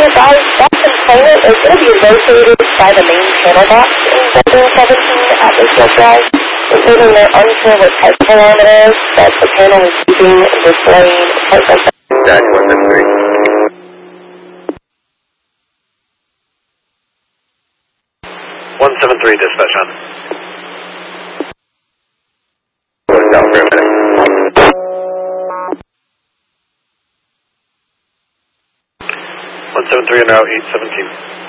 advised that component is going to be located by the main panel box in Building 17 at Lakefield Drive, including their unclear what type parameters that the panel is using, displaying, type of... Dispatch 173. 173, dispatch on. Down for a minute. 173 and now 817.